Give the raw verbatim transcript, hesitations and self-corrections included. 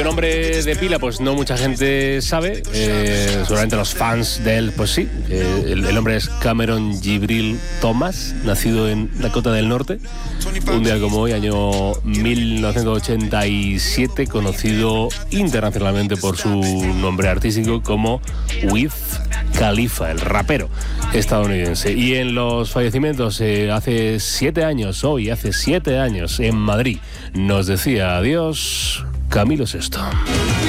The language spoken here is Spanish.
cuyo nombre de pila pues no mucha gente sabe, eh, seguramente los fans de él pues sí. Eh, el, el hombre es Cameron Jibril Thomas, nacido en Dakota del Norte, un día como hoy, año mil novecientos ochenta y siete, conocido internacionalmente por su nombre artístico como Wiz Khalifa, el rapero estadounidense. Y en los fallecimientos, eh, hace siete años, hoy hace siete años, en Madrid, nos decía adiós Camilo Sesto.